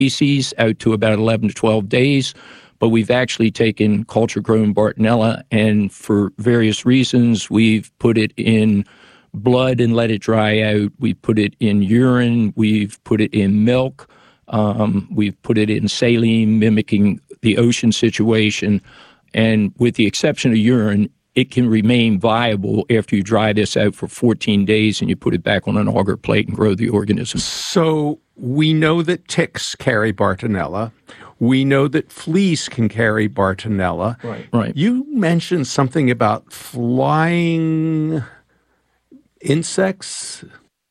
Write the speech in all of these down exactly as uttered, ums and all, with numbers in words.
species out to about eleven to twelve days. But we've actually taken culture-grown Bartonella, and for various reasons, we've put it in blood and let it dry out. We've put it in urine. We've put it in milk. Um, we've put it in saline, mimicking the ocean situation. And with the exception of urine, it can remain viable after you dry this out for fourteen days and you put it back on an agar plate and grow the organism. So we know that ticks carry Bartonella. We know that fleas can carry Bartonella. Right. Right. You mentioned something about flying insects.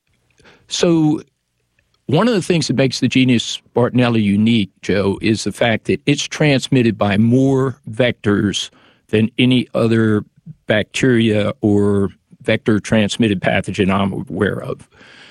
So one of the things that makes the genus Bartonella unique, Joe, is the fact that it's transmitted by more vectors than any other bacteria or vector-transmitted pathogen I'm aware of.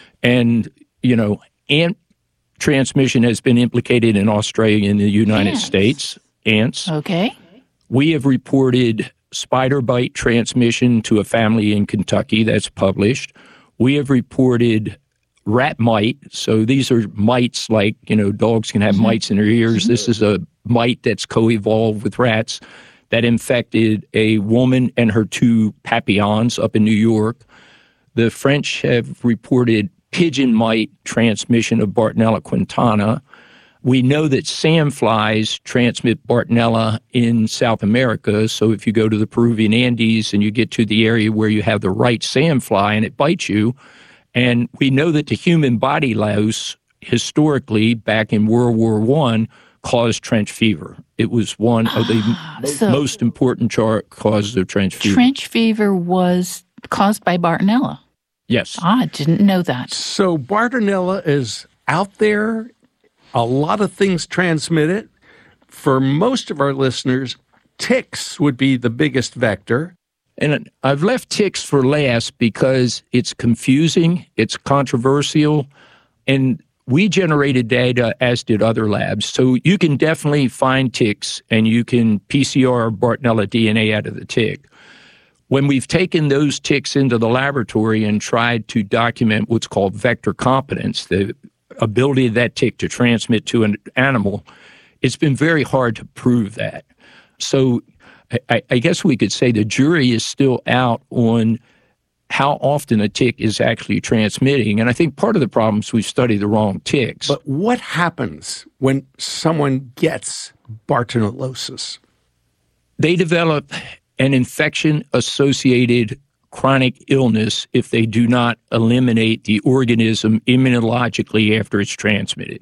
And, you know, ant transmission has been implicated in Australia and the United Ants. States. Ants. Okay. We have reported spider bite transmission to a family in Kentucky that's published. We have reported rat mite. So these are mites like, you know, dogs can have mm-hmm. mites in their ears. Mm-hmm. This is a mite that's co-evolved with rats that infected a woman and her two papillons up in New York. The French have reported pigeon mite transmission of Bartonella quintana. We know that sandflies transmit Bartonella in South America. So if you go to the Peruvian Andes and you get to the area where you have the right sandfly and it bites you, and we know that the human body louse historically back in World War One caused trench fever. It was one of the so most important char- causes of trench fever. Trench fever was caused by Bartonella? Yes. Ah, I didn't know that. So Bartonella is out there. A lot of things transmit it. For most of our listeners, ticks would be the biggest vector. And I've left ticks for last because it's confusing, it's controversial, and we generated data, as did other labs. So you can definitely find ticks, and you can P C R Bartonella D N A out of the tick. When we've taken those ticks into the laboratory and tried to document what's called vector competence, the ability of that tick to transmit to an animal, it's been very hard to prove that. So I, I guess we could say the jury is still out on how often a tick is actually transmitting. And I think part of the problem is we study the wrong ticks. But what happens when someone gets Bartonellosis? They develop an infection-associated chronic illness if they do not eliminate the organism immunologically after it's transmitted.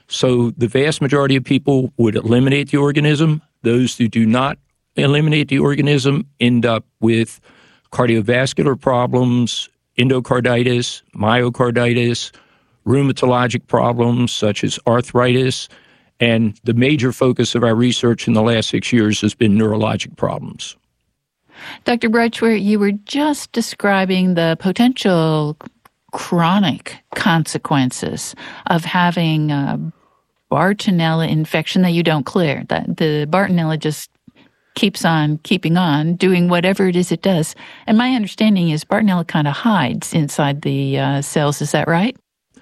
So the vast majority of people would eliminate the organism. Those who do not eliminate the organism end up with cardiovascular problems, endocarditis, myocarditis, rheumatologic problems such as arthritis, and the major focus of our research in the last six years has been neurologic problems. Doctor Brochware, you were just describing the potential chronic consequences of having a Bartonella infection that you don't clear. That the Bartonella just keeps on keeping on, doing whatever it is it does. And my understanding is Bartonella kind of hides inside the uh, cells. Is that right?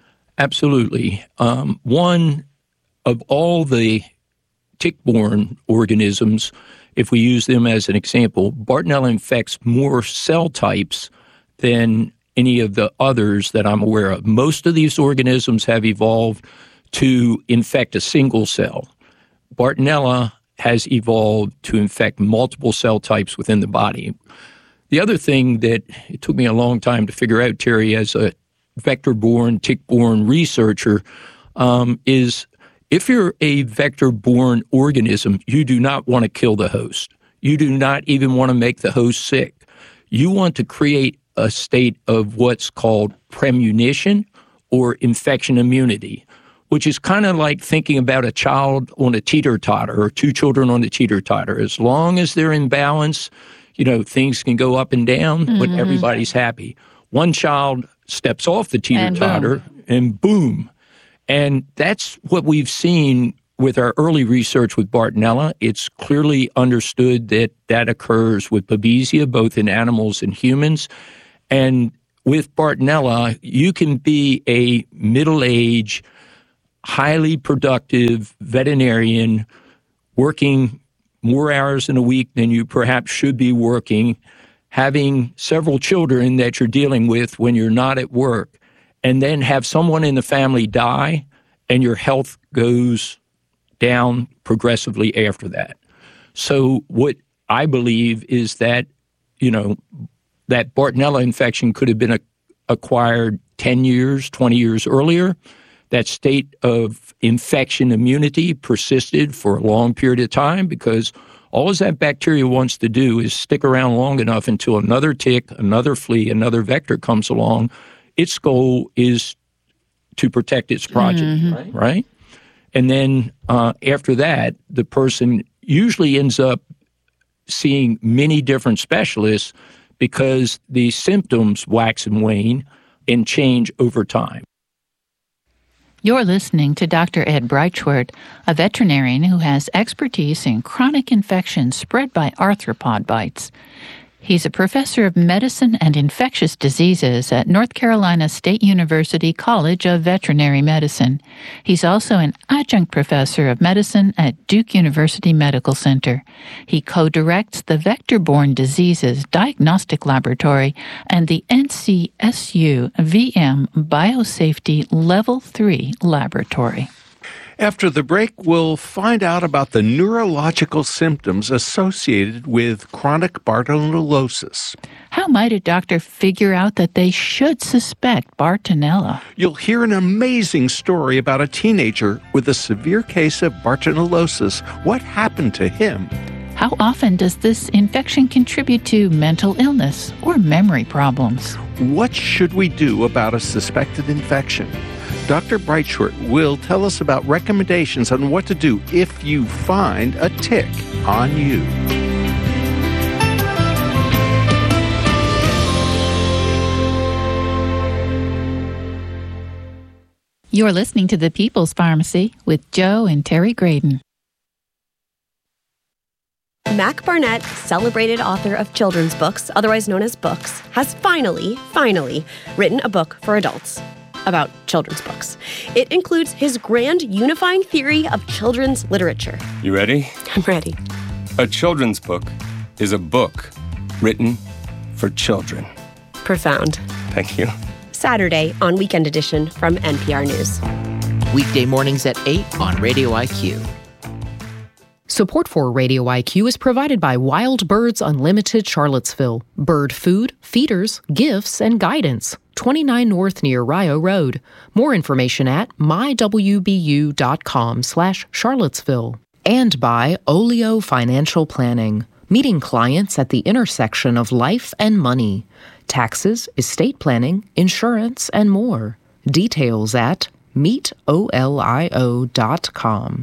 Absolutely. Um, one of all the tick-borne organisms, if we use them as an example, Bartonella infects more cell types than any of the others that I'm aware of. Most of these organisms have evolved to infect a single cell. Bartonella has evolved to infect multiple cell types within the body. The other thing that it took me a long time to figure out, Terry, as a vector-borne, tick-borne researcher, um, is if you're a vector-borne organism, you do not want to kill the host. You do not even want to make the host sick. You want to create a state of what's called premunition or infection immunity, which is kind of like thinking about a child on a teeter-totter or two children on a teeter-totter. As long as they're in balance, you know, things can go up and down, mm-hmm. but everybody's happy. One child steps off the teeter-totter and boom. and boom. And that's what we've seen with our early research with Bartonella. It's clearly understood that that occurs with Babesia, both in animals and humans. And with Bartonella, you can be a middle-aged highly productive veterinarian working more hours in a week than you perhaps should be working, having several children that you're dealing with when you're not at work, and then have someone in the family die and your health goes down progressively after that. So what I believe is that, you know, that Bartonella infection could have been a, acquired ten years, twenty years earlier. That state of infection immunity persisted for a long period of time because all that bacteria wants to do is stick around long enough until another tick, another flea, another vector comes along. Its goal is to protect its progeny, mm-hmm. right? right? And then uh, after that, the person usually ends up seeing many different specialists because the symptoms wax and wane and change over time. You're listening to Doctor Ed Breitschwert, a veterinarian who has expertise in chronic infections spread by arthropod bites. He's a professor of medicine and infectious diseases at North Carolina State University College of Veterinary Medicine. He's also an adjunct professor of medicine at Duke University Medical Center. He co-directs the Vector-Borne Diseases Diagnostic Laboratory and the N C S U V M Biosafety Level three Laboratory. After the break, we'll find out about the neurological symptoms associated with chronic Bartonellosis. How might a doctor figure out that they should suspect Bartonella? You'll hear an amazing story about a teenager with a severe case of Bartonellosis. What happened to him? How often does this infection contribute to mental illness or memory problems? What should we do about a suspected infection? Doctor Breitschwert will tell us about recommendations on what to do if you find a tick on you. You're listening to The People's Pharmacy with Joe and Terry Graydon. Mac Barnett, celebrated author of children's books, otherwise known as books, has finally, finally written a book for adults about children's books. It includes his grand unifying theory of children's literature. You ready? I'm ready. A children's book is a book written for children. Profound. Thank you. Saturday on Weekend Edition from N P R News. Weekday mornings at eight on Radio I Q. Support for Radio I Q is provided by Wild Birds Unlimited Charlottesville. Bird food, feeders, gifts, and guidance. twenty-nine North near Rio Road. More information at mywbu.com slash Charlottesville. And by Olio Financial Planning, meeting clients at the intersection of life and money. Taxes, estate planning, insurance, and more. Details at meet olio dot com.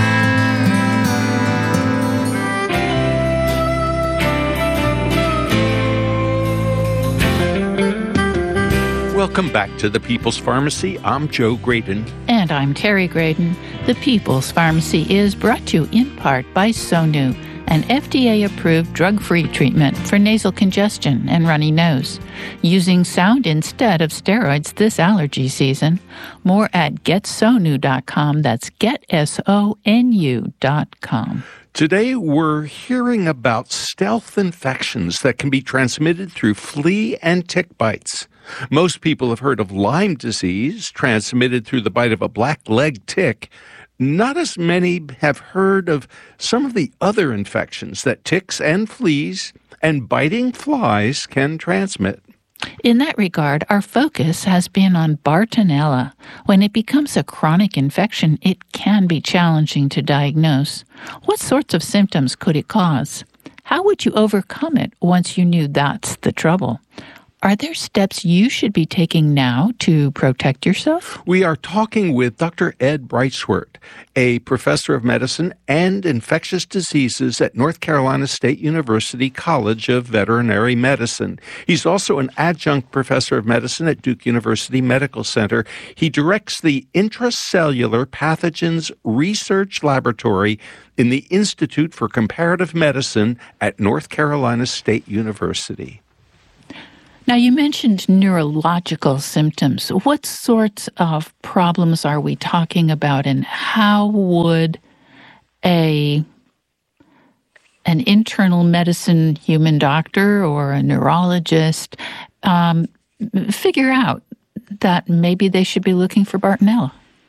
Welcome back to The People's Pharmacy. I'm Joe Graydon. And I'm Terry Graydon. The People's Pharmacy is brought to you in part by Sonu, an F D A-approved drug-free treatment for nasal congestion and runny nose. Using sound instead of steroids this allergy season. More at get sonu dot com. That's get S O N U dot com. Today, we're hearing about stealth infections that can be transmitted through flea and tick bites. Most people have heard of Lyme disease, transmitted through the bite of a black-legged tick. Not as many have heard of some of the other infections that ticks and fleas and biting flies can transmit. In that regard, our focus has been on Bartonella. When it becomes a chronic infection, it can be challenging to diagnose. What sorts of symptoms could it cause? How would you overcome it once you knew that's the trouble? Are there steps you should be taking now to protect yourself? We are talking with Doctor Ed Breitschwert, a professor of medicine and infectious diseases at North Carolina State University College of Veterinary Medicine. He's also an adjunct professor of medicine at Duke University Medical Center. He directs the Intracellular Pathogens Research Laboratory in the Institute for Comparative Medicine at North Carolina State University. Now, you mentioned neurological symptoms. What sorts of problems are we talking about, and how would a an internal medicine human doctor or a neurologist um, figure out that maybe they should be looking for Bartonella?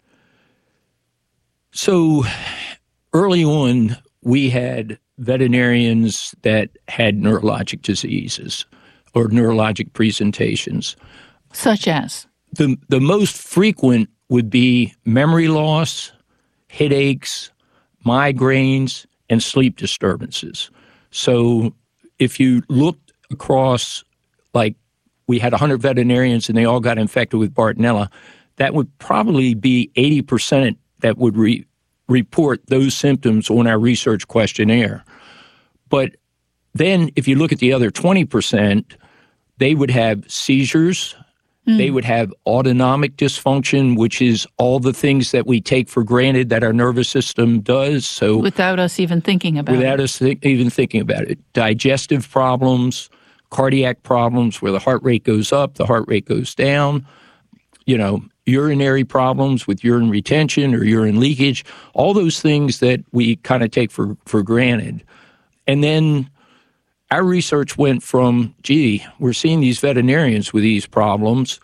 So early on, we had veterinarians that had neurologic diseases or neurologic presentations. Such as? The, the most frequent would be memory loss, headaches, migraines, and sleep disturbances. So if you looked across, like we had one hundred veterinarians and they all got infected with Bartonella, that would probably be eighty percent that would re- report those symptoms on our research questionnaire. But then if you look at the other twenty percent, they would have seizures, mm. they would have autonomic dysfunction, which is all the things that we take for granted that our nervous system does. So without us even thinking about without it. us th- even thinking about it. Digestive problems, cardiac problems where the heart rate goes up, the heart rate goes down, you know, urinary problems with urine retention or urine leakage, all those things that we kind of take for, for granted. And then our research went from, gee, we're seeing these veterinarians with these problems,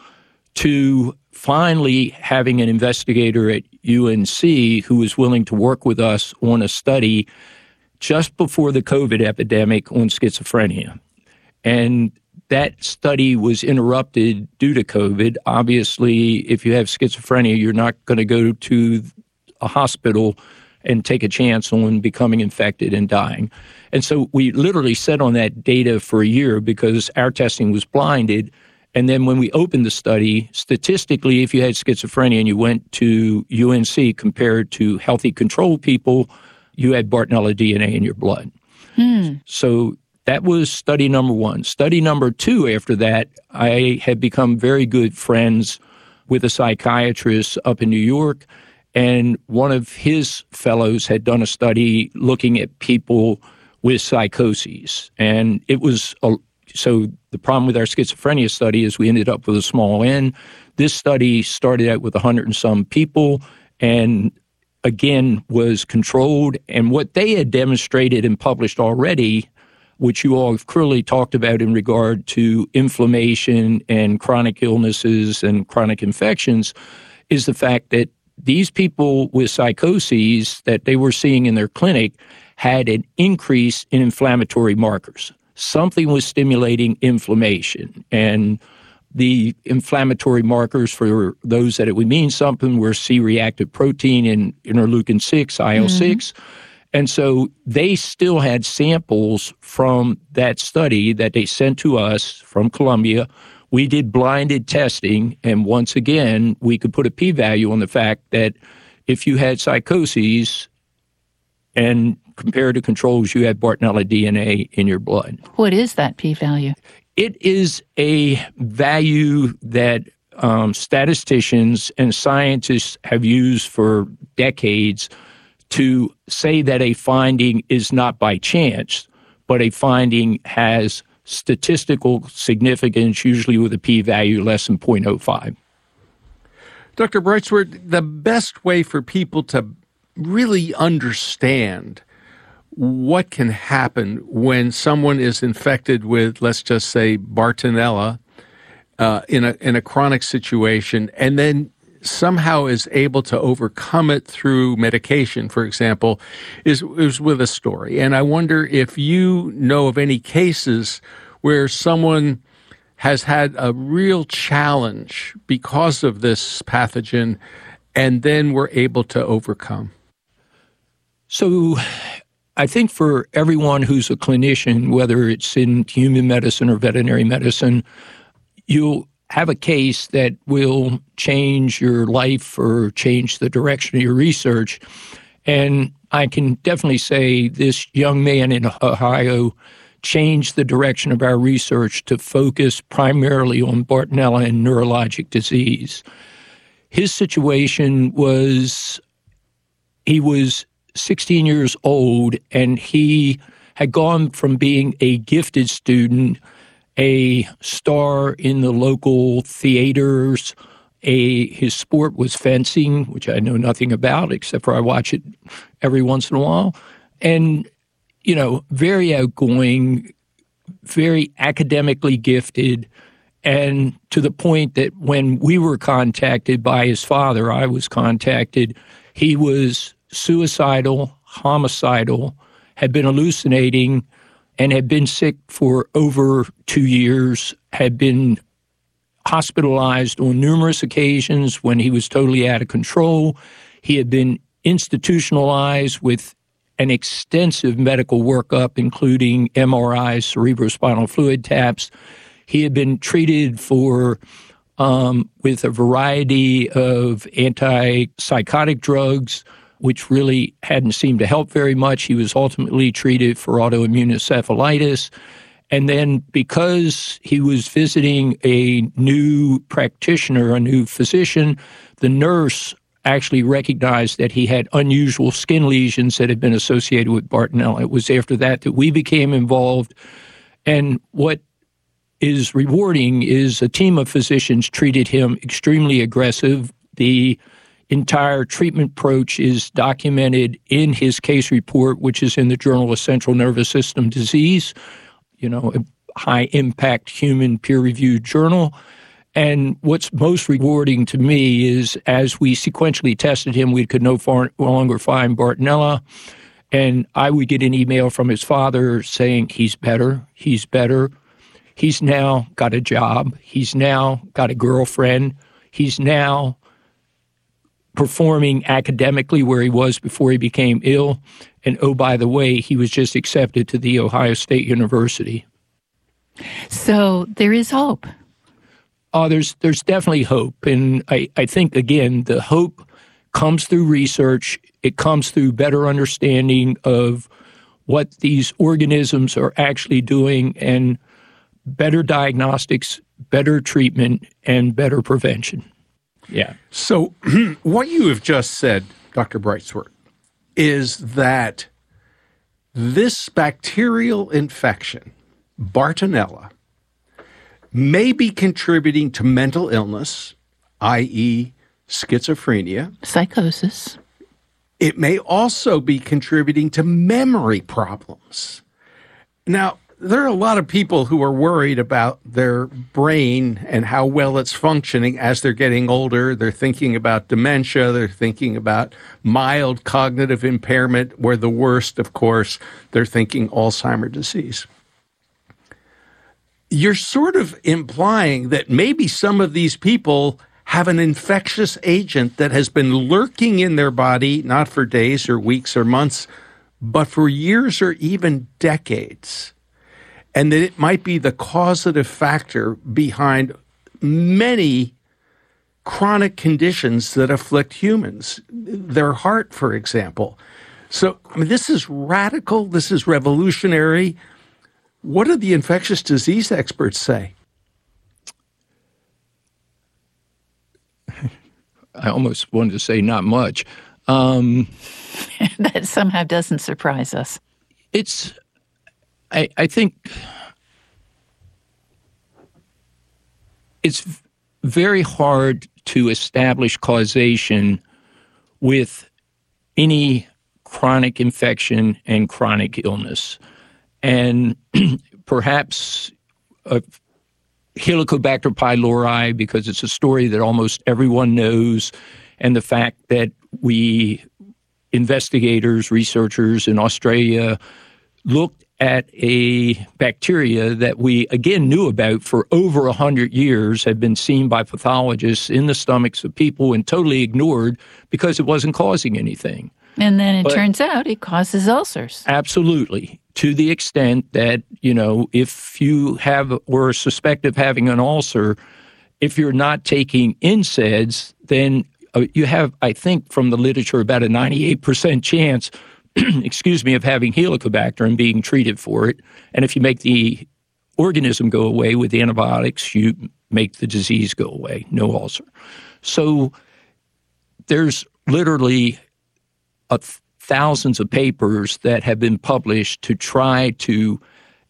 to finally having an investigator at U N C who was willing to work with us on a study just before the COVID epidemic on schizophrenia. And that study was interrupted due to COVID. Obviously, if you have schizophrenia, you're not going to go to a hospital and take a chance on becoming infected and dying. And so we literally sat on that data for a year because our testing was blinded. And then when we opened the study, statistically, if you had schizophrenia and you went to U N C compared to healthy control people, you had Bartonella D N A in your blood. Hmm. So that was study number one. Study number two after that, I had become very good friends with a psychiatrist up in New York, and one of his fellows had done a study looking at people with psychoses. And it was, a, so the problem with our schizophrenia study is we ended up with a small N. This study started out with one hundred and some people, and again was controlled. And what they had demonstrated and published already, which you all have clearly talked about in regard to inflammation and chronic illnesses and chronic infections, is the fact that these people with psychoses that they were seeing in their clinic had an increase in inflammatory markers. Something was stimulating inflammation. And the inflammatory markers, for those that it would mean something, were C-reactive protein and interleukin six, I L six. Mm-hmm. And so they still had samples from that study that they sent to us from Columbia. We did blinded testing, and once again, we could put a p-value on the fact that if you had psychoses and compared to controls, you had Bartonella D N A in your blood. What is that p-value? It is a value that um, statisticians and scientists have used for decades to say that a finding is not by chance, but a finding has statistical significance, usually with a p-value less than zero point zero five. Doctor Breitswert, the best way for people to really understand what can happen when someone is infected with, let's just say, Bartonella uh, in a in a chronic situation, and then somehow is able to overcome it through medication, for example, is, is with a story. And I wonder if you know of any cases where someone has had a real challenge because of this pathogen and then were able to overcome. So I think for everyone who's a clinician, whether it's in human medicine or veterinary medicine, you'll have a case that will change your life or change the direction of your research. And I can definitely say this young man in Ohio changed the direction of our research to focus primarily on Bartonella and neurologic disease. His situation was, he was sixteen years old, and he had gone from being a gifted student a star in the local theaters. A his sport was fencing, which I know nothing about, except for I watch it every once in a while. And, you know, very outgoing, very academically gifted, and to the point that when we were contacted by his father, I was contacted, he was suicidal, homicidal, had been hallucinating, and had been sick for over two years, had been hospitalized on numerous occasions when he was totally out of control. He had been institutionalized with an extensive medical workup, including M R Is, cerebrospinal fluid taps. He had been treated for um, with a variety of antipsychotic drugs, which really hadn't seemed to help very much. He was ultimately treated for autoimmune encephalitis. And then because he was visiting a new practitioner, a new physician, the nurse actually recognized that he had unusual skin lesions that had been associated with Bartonella. It was after that that we became involved. And what is rewarding is a team of physicians treated him extremely aggressive. The entire treatment approach is documented in his case report, which is in the Journal of Central Nervous System Disease, you know, a high-impact human peer-reviewed journal. And what's most rewarding to me is as we sequentially tested him, we could no far, longer find Bartonella. And I would get an email from his father saying, he's better, he's better. He's now got a job. He's now got a girlfriend. He's now performing academically where he was before he became ill. And oh, by the way, he was just accepted to the Ohio State University. So there is hope. Oh, there's there's definitely hope. And I, I think, again, the hope comes through research. It comes through better understanding of what these organisms are actually doing and better diagnostics, better treatment, and better prevention. Yeah. So what you have just said, Doctor Breitswert, is that this bacterial infection, Bartonella, may be contributing to mental illness, that is schizophrenia. Psychosis. It may also be contributing to memory problems. Now, there are a lot of people who are worried about their brain and how well it's functioning as they're getting older. They're thinking about dementia. They're thinking about mild cognitive impairment, where the worst, of course, they're thinking Alzheimer's disease. You're sort of implying that maybe some of these people have an infectious agent that has been lurking in their body, not for days or weeks or months, but for years or even decades. And that it might be the causative factor behind many chronic conditions that afflict humans, their heart, for example. So, I mean, this is radical. This is revolutionary. What do the infectious disease experts say? I almost wanted to say not much. Um, that somehow doesn't surprise us. It's... I, I think it's very hard to establish causation with any chronic infection and chronic illness. And perhaps a Helicobacter pylori, because it's a story that almost everyone knows, and the fact that we, investigators, researchers in Australia, looked at a bacteria that we, again, knew about for over one hundred years, had been seen by pathologists in the stomachs of people and totally ignored because it wasn't causing anything. And then it but turns out it causes ulcers. Absolutely. To the extent that, you know, if you have or suspect of having an ulcer, if you're not taking N SAIDs, then uh, you have, I think, from the literature, about a ninety-eight percent chance excuse me, of having Helicobacter and being treated for it. And if you make the organism go away with antibiotics, you make the disease go away, no ulcer. So there's literally a th- thousands of papers that have been published to try to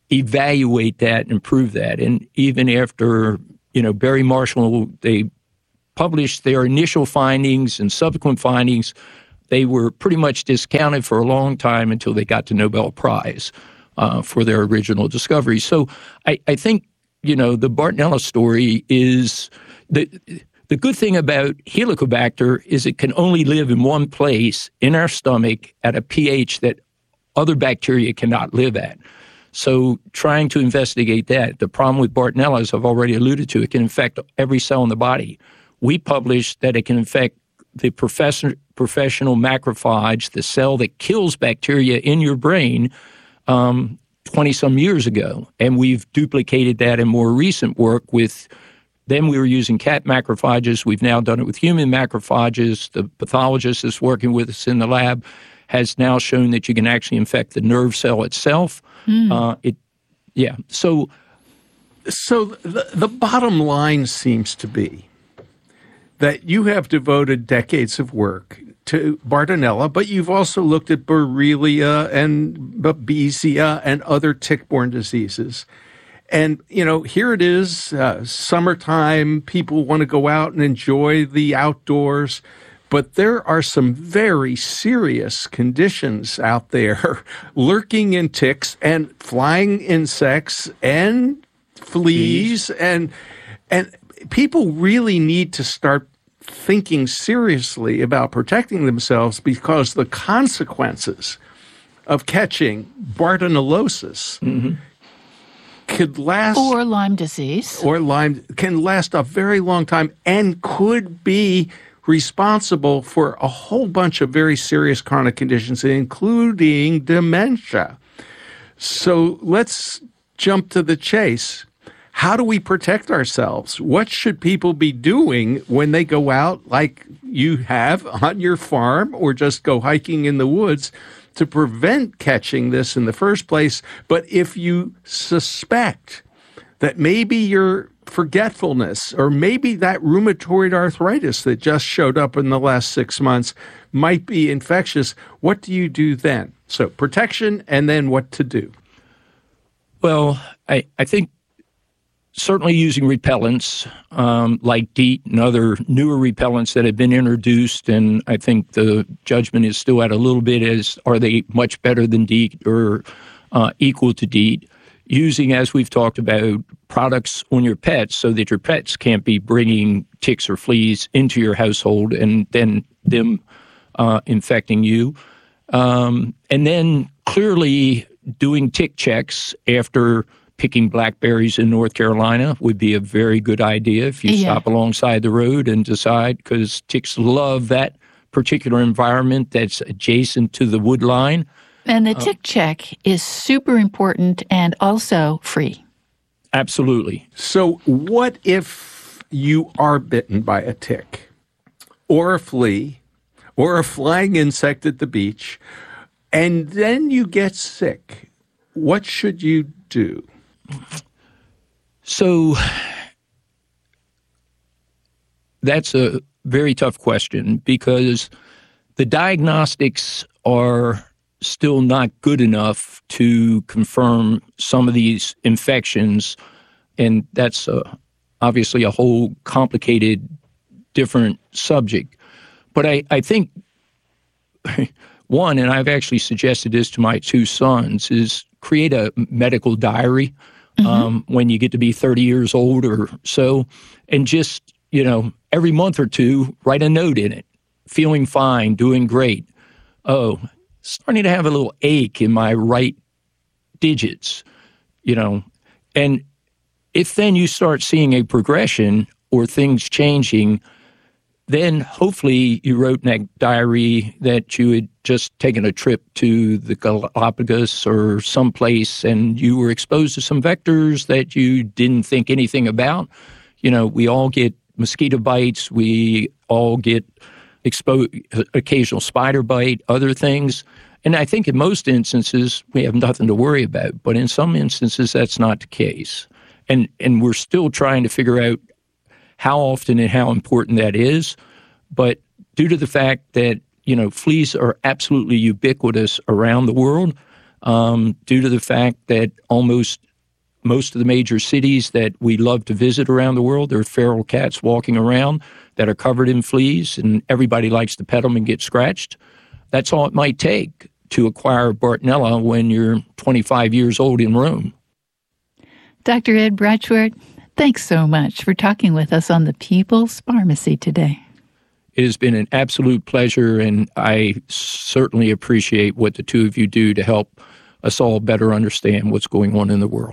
evaluate that and improve that. And even after, you know, Barry Marshall, they published their initial findings and subsequent findings, they were pretty much discounted for a long time until they got the Nobel Prize uh, for their original discovery. So I, I think, you know, the Bartonella story is the the good thing about Helicobacter is it can only live in one place in our stomach at a pH that other bacteria cannot live at. So trying to investigate that. The problem with Bartonella, as I've already alluded to, it can infect every cell in the body. We published that it can infect the professor, professional macrophage, the cell that kills bacteria in your brain, um, twenty-some years ago. And we've duplicated that in more recent work with, then we were using cat macrophages. We've now done it with human macrophages. The pathologist that's working with us in the lab has now shown that you can actually infect the nerve cell itself. Mm. Uh, it, yeah. So, so the, the bottom line seems to be that you have devoted decades of work to Bartonella, but you've also looked at Borrelia and Babesia and other tick-borne diseases. And, you know, here it is, uh, summertime, people want to go out and enjoy the outdoors, but there are some very serious conditions out there lurking in ticks and flying insects and fleas, and and people really need to start thinking seriously about protecting themselves, because the consequences of catching Bartonellosis mm-hmm. could last, or Lyme disease, or Lyme can last a very long time and could be responsible for a whole bunch of very serious chronic conditions, including dementia. So let's jump to the chase. How do we protect ourselves? What should people be doing when they go out, like you have on your farm, or just go hiking in the woods, to prevent catching this in the first place? But if you suspect that maybe your forgetfulness, or maybe that rheumatoid arthritis that just showed up in the last six months might be infectious, what do you do then? So protection, and then what to do? Well, I, I think certainly using repellents um, like DEET and other newer repellents that have been introduced, and I think the judgment is still at a little bit as, are they much better than DEET or uh, equal to DEET? Using, as we've talked about, products on your pets so that your pets can't be bringing ticks or fleas into your household and then them uh, infecting you. Um, and then clearly doing tick checks after picking blackberries in North Carolina would be a very good idea if you yeah. stop alongside the road and decide, because ticks love that particular environment that's adjacent to the wood line. And the tick uh, check is super important and also free. Absolutely. So what if you are bitten by a tick or a flea or a flying insect at the beach, and then you get sick? What should you do? So that's a very tough question, because the diagnostics are still not good enough to confirm some of these infections, and that's uh, obviously a whole complicated, different subject. But I, I think, one, and I've actually suggested this to my two sons, is create a medical diary mm-hmm. um, when you get to be thirty years old or so, and just, you know, every month or two, write a note in it. Feeling fine, doing great. Oh, starting to have a little ache in my right digits, you know. And if then you start seeing a progression or things changing, then hopefully you wrote in that diary that you had just taken a trip to the Galapagos or someplace and you were exposed to some vectors that you didn't think anything about. You know, we all get mosquito bites. We all get exposed, occasional spider bite, other things. And I think in most instances, we have nothing to worry about. But in some instances, that's not the case. And and we're still trying to figure out how often and how important that is. But due to the fact that, you know, fleas are absolutely ubiquitous around the world, um, due to the fact that almost most of the major cities that we love to visit around the world, there are feral cats walking around that are covered in fleas, and everybody likes to pet them and get scratched. That's all it might take to acquire Bartonella when you're twenty-five years old in Rome. Doctor Ed Breitschwert, thanks so much for talking with us on the People's Pharmacy today. It has been an absolute pleasure, and I certainly appreciate what the two of you do to help us all better understand what's going on in the world.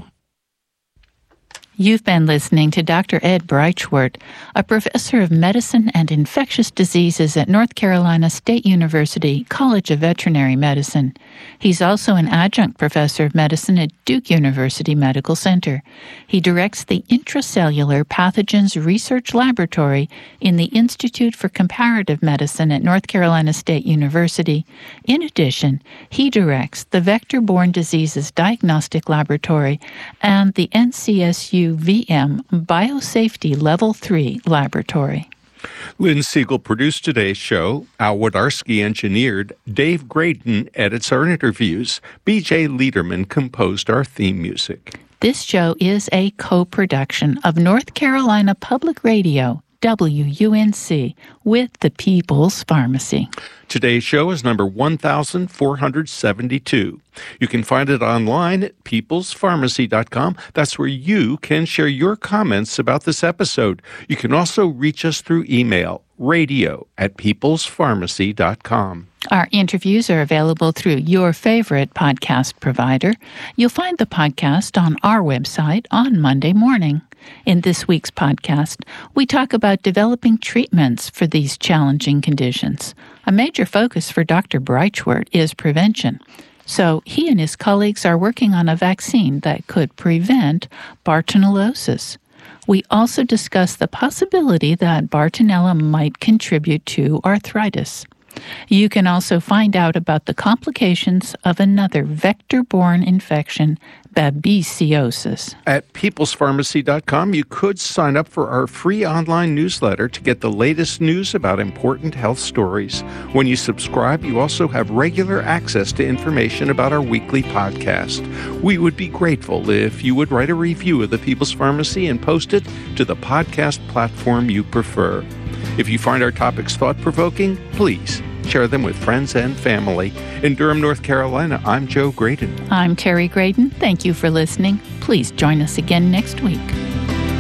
You've been listening to Doctor Ed Breitschwert, a professor of medicine and infectious diseases at North Carolina State University College of Veterinary Medicine. He's also an adjunct professor of medicine at Duke University Medical Center. He directs the Intracellular Pathogens Research Laboratory in the Institute for Comparative Medicine at North Carolina State University. In addition, he directs the Vector-Borne Diseases Diagnostic Laboratory and the N C S U V M Biosafety Level three Laboratory. Lynn Siegel produced today's show. Al Wodarski engineered. Dave Graydon edits our interviews. B J Liederman composed our theme music. This show is a co-production of North Carolina Public Radio, W U N C, with the People's Pharmacy. Today's show is number one thousand four hundred seventy-two. You can find it online at peoples pharmacy dot com. That's where you can share your comments about this episode. You can also reach us through email, radio at peoples pharmacy dot com. Our interviews are available through your favorite podcast provider. You'll find the podcast on our website on Monday morning. In this week's podcast, we talk about developing treatments for these challenging conditions. A major focus for Doctor Breitschwert is prevention. So he and his colleagues are working on a vaccine that could prevent Bartonellosis. We also discuss the possibility that Bartonella might contribute to arthritis. You can also find out about the complications of another vector-borne infection, babesiosis. At peoples pharmacy dot com, you could sign up for our free online newsletter to get the latest news about important health stories. When you subscribe, you also have regular access to information about our weekly podcast. We would be grateful if you would write a review of the People's Pharmacy and post it to the podcast platform you prefer. If you find our topics thought-provoking, please share them with friends and family. In Durham, North Carolina, I'm Joe Graydon. I'm Terry Graydon. Thank you for listening. Please join us again next week.